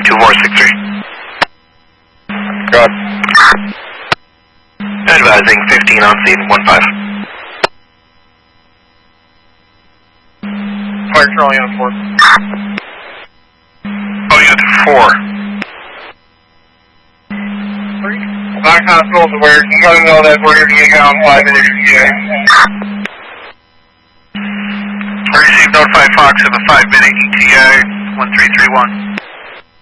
2463. Got. Advising 15 on scene, 15. Fire control unit 4. Oh, unit 4. 3. Black Hospital's aware. You gotta know that we're going to get on 5 minutes. Yeah. I received notified Fox of a 5-minute ETA 1331.